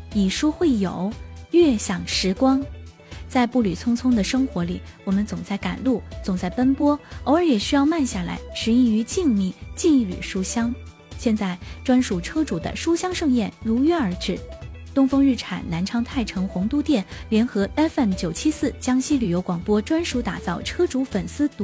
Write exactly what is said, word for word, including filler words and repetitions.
以书会友，悦享时光。在步履匆匆的生活里，我们总在赶路，总在奔波，偶尔也需要慢下来，拾遗于静谧，寄一缕书香。现在专属车主的书香盛宴如约而至，东风日产南昌泰城洪都店联合 F M 九七四江西旅游广播专属打造车主粉丝独